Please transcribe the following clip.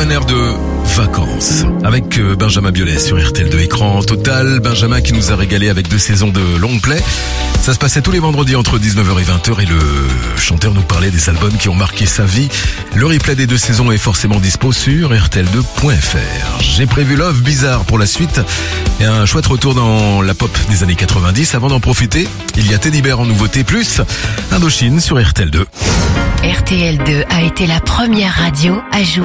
un air de vacances avec Benjamin Biolay sur RTL2 écran total. Benjamin qui nous a régalé avec 2 saisons de long play. Ça se passait tous les vendredis entre 19h et 20h et le chanteur nous parlait des albums qui ont marqué sa vie. Le replay des 2 saisons est forcément dispo sur rtl2.fr. J'ai prévu Love Bizarre pour la suite et un chouette retour dans la pop des années 90. Avant d'en profiter, il y a Teddy Bear en nouveauté plus Indochine sur RTL2. RTL2 a été la première radio à jouer